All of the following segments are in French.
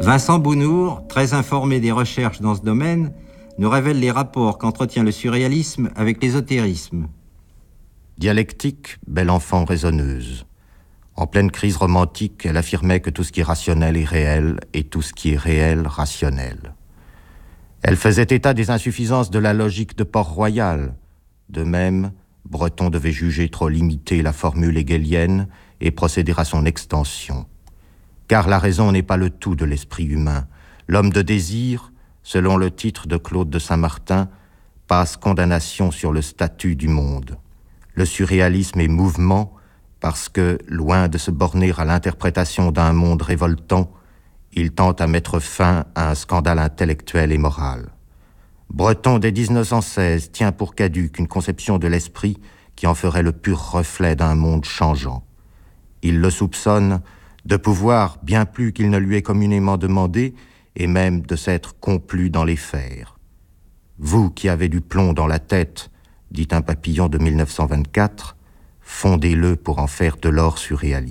Vincent Bounour, très informé des recherches dans ce domaine, nous révèle les rapports qu'entretient le surréalisme avec l'ésotérisme. Dialectique, belle enfant raisonneuse. En pleine crise romantique, elle affirmait que tout ce qui est rationnel est réel et tout ce qui est réel, rationnel. Elle faisait état des insuffisances de la logique de Port-Royal. De même, Breton devait juger trop limitée la formule hegelienne et procéder à son extension. Car la raison n'est pas le tout de l'esprit humain. L'homme de désir, selon le titre de Claude de Saint-Martin, passe condamnation sur le statut du monde. Le surréalisme est mouvement parce que, loin de se borner à l'interprétation d'un monde révoltant, il tente à mettre fin à un scandale intellectuel et moral. Breton, dès 1916, tient pour caduque une conception de l'esprit qui en ferait le pur reflet d'un monde changeant. Il le soupçonne de pouvoir, bien plus qu'il ne lui est communément demandé, et même de s'être complu dans les fers. « Vous qui avez du plomb dans la tête, dit un papillon de 1924, fondez-le pour en faire de l'or surréaliste. »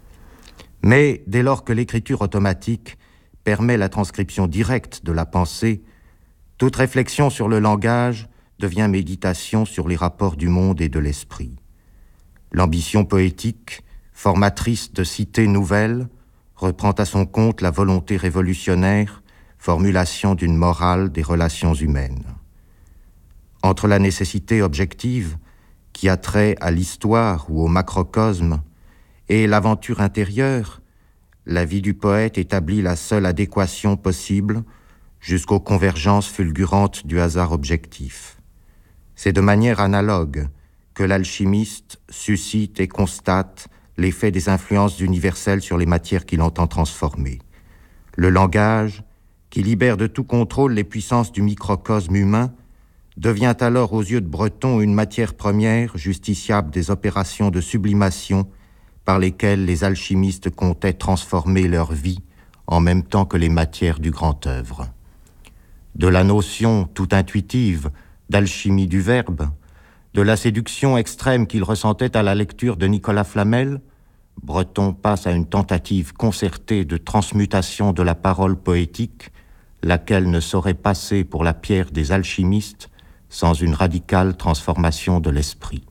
Mais dès lors que l'écriture automatique permet la transcription directe de la pensée, toute réflexion sur le langage devient méditation sur les rapports du monde et de l'esprit. L'ambition poétique, formatrice de cités nouvelles, reprend à son compte la volonté révolutionnaire, formulation d'une morale des relations humaines. Entre la nécessité objective, qui a trait à l'histoire ou au macrocosme, et l'aventure intérieure, la vie du poète établit la seule adéquation possible jusqu'aux convergences fulgurantes du hasard objectif. C'est de manière analogue que l'alchimiste suscite et constate l'effet des influences universelles sur les matières qu'il entend transformer. Le langage, qui libère de tout contrôle les puissances du microcosme humain, devient alors aux yeux de Breton une matière première justiciable des opérations de sublimation par lesquelles les alchimistes comptaient transformer leur vie en même temps que les matières du grand œuvre. De la notion tout intuitive d'alchimie du verbe, de la séduction extrême qu'il ressentait à la lecture de Nicolas Flamel, Breton passe à une tentative concertée de transmutation de la parole poétique, laquelle ne saurait passer pour la pierre des alchimistes sans une radicale transformation de l'esprit.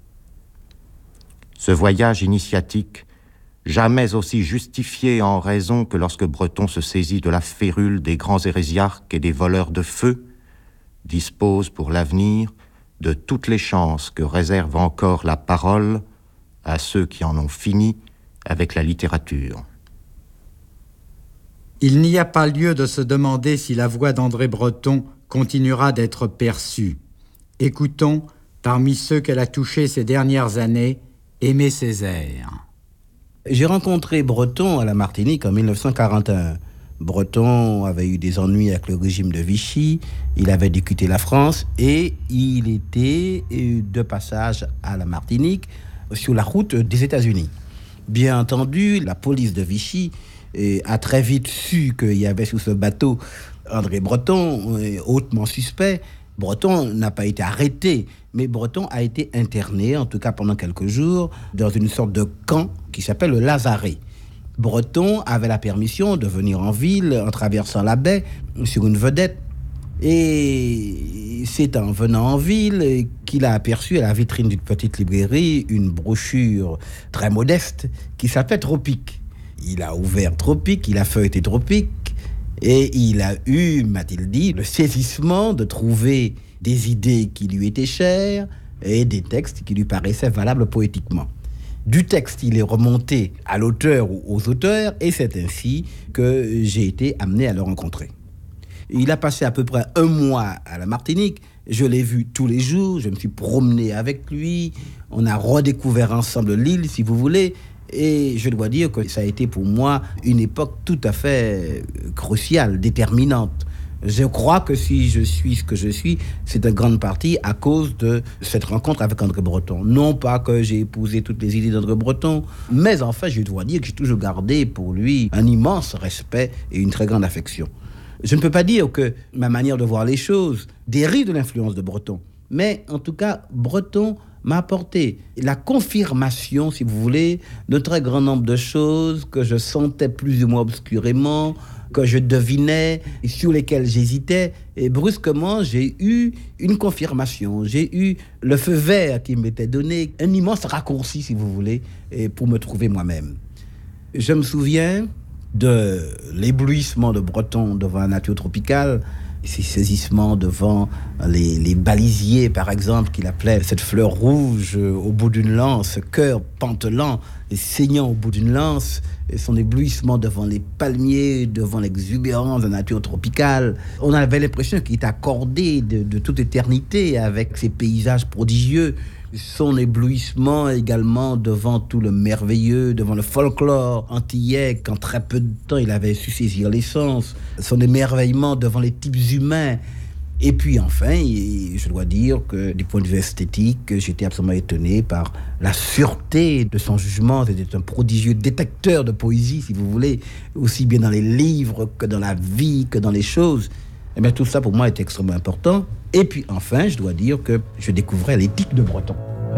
Ce voyage initiatique, jamais aussi justifié en raison que lorsque Breton se saisit de la férule des grands hérésiarques et des voleurs de feu, dispose pour l'avenir de toutes les chances que réserve encore la parole à ceux qui en ont fini avec la littérature. Il n'y a pas lieu de se demander si la voix d'André Breton continuera d'être perçue. Écoutons, parmi ceux qu'elle a touchés ces dernières années, Aimé Césaire. J'ai rencontré Breton à la Martinique en 1941. Breton avait eu des ennuis avec le régime de Vichy, il avait dû quitter la France et il était de passage à la Martinique sur la route des États-Unis. Bien entendu, la police de Vichy a très vite su qu'il y avait sur ce bateau André Breton, hautement suspect. Breton n'a pas été arrêté, mais Breton a été interné, en tout cas pendant quelques jours, dans une sorte de camp qui s'appelle le Lazaret. Breton avait la permission de venir en ville en traversant la baie sur une vedette. Et c'est en venant en ville qu'il a aperçu à la vitrine d'une petite librairie une brochure très modeste qui s'appelait Tropique. Il a ouvert Tropique, il a feuilleté Tropique et il a eu, m'a-t-il dit, le saisissement de trouver des idées qui lui étaient chères et des textes qui lui paraissaient valables poétiquement. Du texte, il est remonté à l'auteur ou aux auteurs et c'est ainsi que j'ai été amené à le rencontrer. Il a passé à peu près 1 mois à la Martinique. Je l'ai vu tous les jours, je me suis promené avec lui. On a redécouvert ensemble l'île, si vous voulez. Et je dois dire que ça a été pour moi une époque tout à fait cruciale, déterminante. Je crois que si je suis ce que je suis, c'est en grande partie à cause de cette rencontre avec André Breton. Non pas que j'ai épousé toutes les idées d'André Breton, mais enfin, je dois dire que j'ai toujours gardé pour lui un immense respect et une très grande affection. Je ne peux pas dire que ma manière de voir les choses dérive de l'influence de Breton, mais en tout cas, Breton m'a apporté la confirmation, si vous voulez, de très grand nombre de choses que je sentais plus ou moins obscurément, que je devinais, et sur lesquelles j'hésitais. Et brusquement, j'ai eu une confirmation. J'ai eu le feu vert qui m'était donné, un immense raccourci, si vous voulez, et pour me trouver moi-même. Je me souviens de l'éblouissement de Breton devant la nature tropicale, ses saisissements devant les balisiers, par exemple, qu'il appelait cette fleur rouge au bout d'une lance, ce cœur pantelant et saignant au bout d'une lance, et son éblouissement devant les palmiers, devant l'exubérance de la nature tropicale. On avait l'impression qu'il était accordé de toute éternité avec ces paysages prodigieux. Son éblouissement également devant tout le merveilleux, devant le folklore antillais, qu'en très peu de temps il avait su saisir l'essence. Son émerveillement devant les types humains. Et puis enfin, je dois dire que du point de vue esthétique, j'étais absolument étonné par la sûreté de son jugement. C'était un prodigieux détecteur de poésie, si vous voulez, aussi bien dans les livres que dans la vie, que dans les choses. Et bien tout ça pour moi était extrêmement important. Et puis enfin, je dois dire que je découvrais l'éthique de Breton.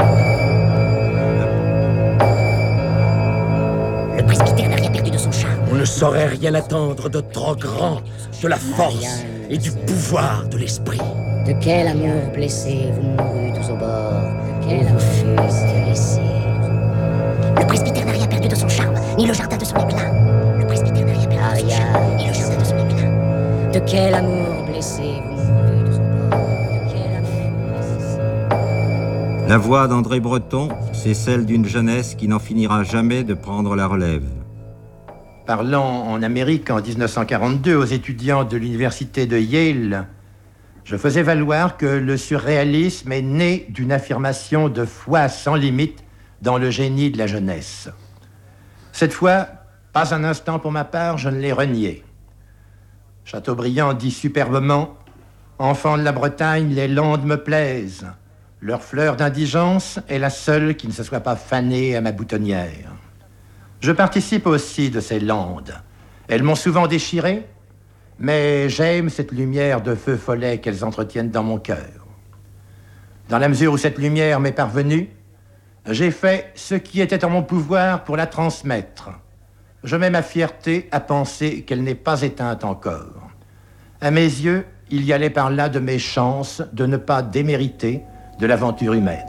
Le presbytère n'a rien perdu de son charme. On ne saurait rien attendre de trop grand, de la force et du pouvoir de l'esprit. De quel amour blessé vous mourûtes tous au bord, de quel amour fûtes laissé. Le presbytère n'a rien perdu de son charme, ni le jardin de son éclat. Le presbytère n'a rien perdu de son charme, ni le jardin de son éclat. De quel amour blessé vous mourûtes tous au bord, de quel amour blessé. La voix d'André Breton, c'est celle d'une jeunesse qui n'en finira jamais de prendre la relève. Parlant en Amérique en 1942 aux étudiants de l'université de Yale, je faisais valoir que le surréalisme est né d'une affirmation de foi sans limite dans le génie de la jeunesse. Cette fois, pas un instant pour ma part, je ne l'ai renié. Chateaubriand dit superbement « Enfants de la Bretagne, les landes me plaisent. Leur fleur d'indigence est la seule qui ne se soit pas fanée à ma boutonnière. » Je participe aussi de ces landes. Elles m'ont souvent déchiré, mais j'aime cette lumière de feu follet qu'elles entretiennent dans mon cœur. Dans la mesure où cette lumière m'est parvenue, j'ai fait ce qui était en mon pouvoir pour la transmettre. Je mets ma fierté à penser qu'elle n'est pas éteinte encore. À mes yeux, il y allait par là de mes chances de ne pas démériter de l'aventure humaine.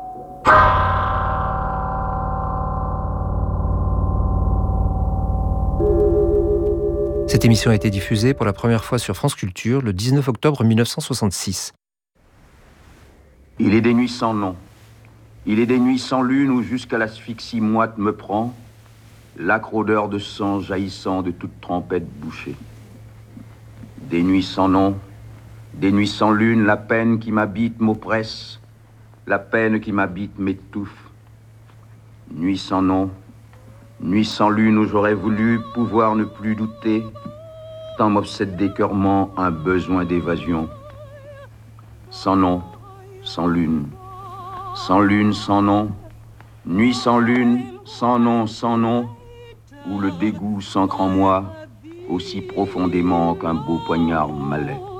Cette émission a été diffusée pour la première fois sur France Culture le 19 octobre 1966. Il est des nuits sans nom. Il est des nuits sans lune où jusqu'à l'asphyxie moite me prend, l'âcre odeur de sang jaillissant de toute trompette bouchée. Des nuits sans nom, des nuits sans lune, la peine qui m'habite m'oppresse, la peine qui m'habite m'étouffe. Nuit sans nom, nuit sans lune où j'aurais voulu pouvoir ne plus douter, tant m'obsède d'écœurement un besoin d'évasion. Sans nom, sans lune, sans lune, sans nom, nuit sans lune, sans nom, où le dégoût s'ancre en moi aussi profondément qu'un beau poignard malais.